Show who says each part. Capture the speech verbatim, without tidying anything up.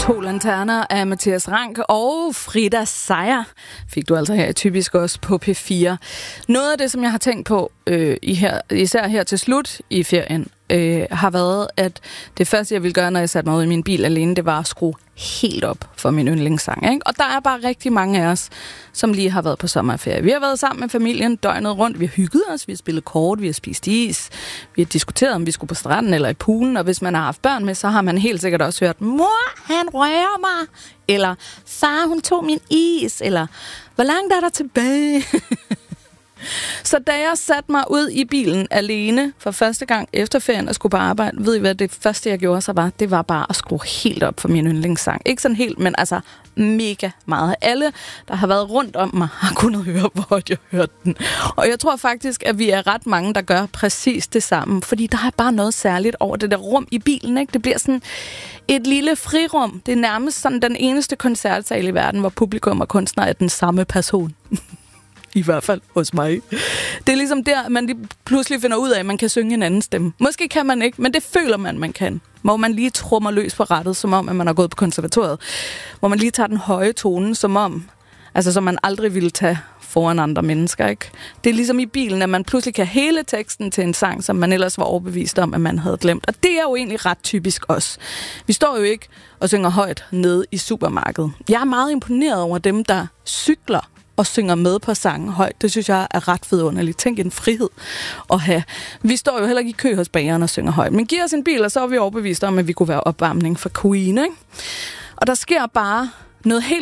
Speaker 1: To lanterner af Mathias Rank og Frida Seier fik du altså her i Typisk også på P fire. Noget af det, som jeg har tænkt på, øh, i her, især her til slut i ferien, øh, har været, at det første, jeg ville gøre, når jeg satte mig ud i min bil alene, det var at skrue helt op for min yndlingssang. Ikke? Og der er bare rigtig mange af os, som lige har været på sommerferie. Vi har været sammen med familien døgnet rundt. Vi har hygget os, vi har spillet kort, vi har spist is. Vi har diskuteret, om vi skulle på stranden eller i poolen. Og hvis man har haft børn med, så har man helt sikkert også hørt, mor, han rører mig. Eller far, hun tog min is. Eller hvor langt er der tilbage? Så da jeg satte mig ud i bilen alene for første gang efter ferien og skulle på arbejde, ved I hvad, det første jeg gjorde så var, det var bare at skrue helt op for min yndlingssang. Ikke sådan helt, men altså mega meget. Alle, der har været rundt om mig, har kunnet høre, hvor jeg hørte den. Og jeg tror faktisk, at vi er ret mange, der gør præcis det samme, fordi der er bare noget særligt over det der rum i bilen. Ikke? Det bliver sådan et lille frirum. Det er nærmest sådan den eneste koncertsal i verden, hvor publikum og kunstner er den samme person. I hvert fald hos mig. Det er ligesom der, man lige pludselig finder ud af, at man kan synge en anden stemme. Måske kan man ikke, men det føler man, man kan. Hvor man lige trummer løs på rattet, som om, at man har gået på konservatoriet. Hvor man lige tager den høje tone, som om, altså som man aldrig ville tage foran andre mennesker, ikke? Det er ligesom i bilen, at man pludselig kan hele teksten til en sang, som man ellers var overbevist om, at man havde glemt. Og det er jo egentlig ret typisk også. Vi står jo ikke og synger højt nede i supermarkedet. Jeg er meget imponeret over dem, der cykler og synger med på sangen højt. Det synes jeg er ret vidunderligt. Tænk en frihed at have. Vi står jo heller ikke i kø hos bageren og synger højt. Men giv os en bil, og så er vi overbevist om, at vi kunne være opvarmning for Queen, ikke? Og der sker bare noget helt